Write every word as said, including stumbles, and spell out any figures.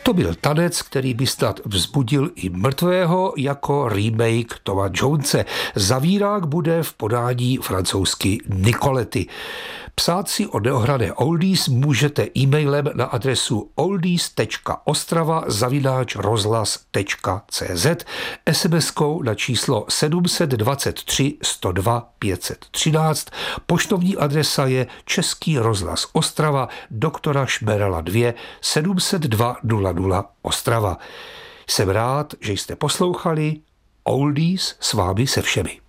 To byl tanec, který by snad vzbudil i mrtvého jako remake Toma Jonese. Zavírák bude v podání francouzsky Nicolety. Psát si o neohrané oldies můžete e-mailem na adresu oldies tečka ostrava zavináč rozhlas tečka cz, SMSkou na číslo sedm set dvacet tři sto dva pět set třináct, poštovní adresa je Český rozhlas Ostrava, doktora Šmerala dva, sedm set dva nula nula Ostrava. Jsem rád, že jste poslouchali Oldies s vámi se všemi.